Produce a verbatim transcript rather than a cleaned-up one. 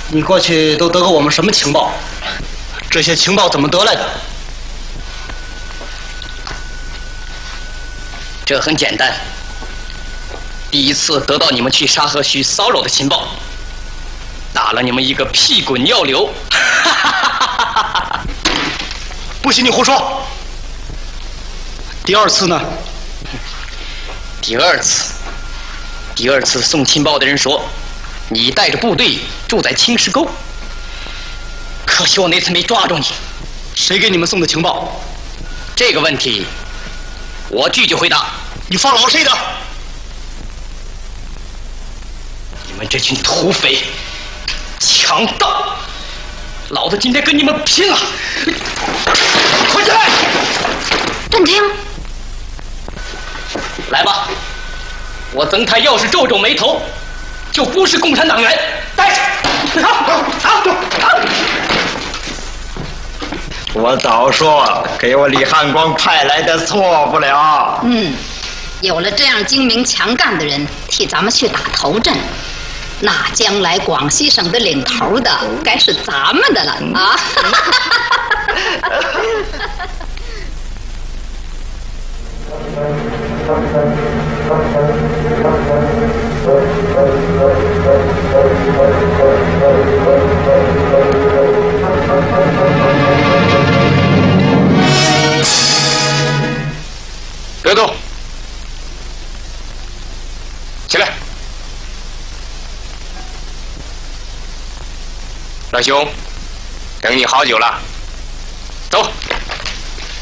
你过去都得过我们什么情报？这些情报怎么得来的？ 这很简单。第一次得到你们去沙河区骚扰的情报，打了你们一个屁滚尿流。 不许你胡说！第二次呢？ 第二次，第二次送情报的人说，你带着部队住在青石沟。可惜我那次没抓住你。 谁给你们送的情报？ 这个问题，我拒绝回答。 你放老谁的？ 你们这群土匪、强盗，老子今天跟你们拼了！滚起来！ 站听， 来吧，我曾太要是皱皱眉头，就不是共产党员。带上！好，好，好。 我早说，给我李汉光派来的错不了。 嗯，有了这样精明强干的人替咱们去打头阵，那将来广西省的领头的该是咱们的了啊！ 别动，起来。老兄，等你好久了。